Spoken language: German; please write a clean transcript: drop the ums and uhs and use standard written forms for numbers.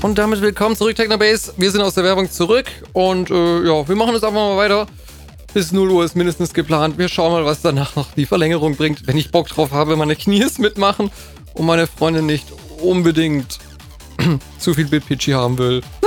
Und damit willkommen zurück, Technobase. Wir sind aus der Werbung zurück und ja, wir machen es einfach mal weiter. Bis 0 Uhr ist mindestens geplant. Wir schauen mal, was danach noch die Verlängerung bringt. Wenn ich Bock drauf habe, meine Knie mitmachen und meine Freundin nicht unbedingt zu viel BitPG haben will.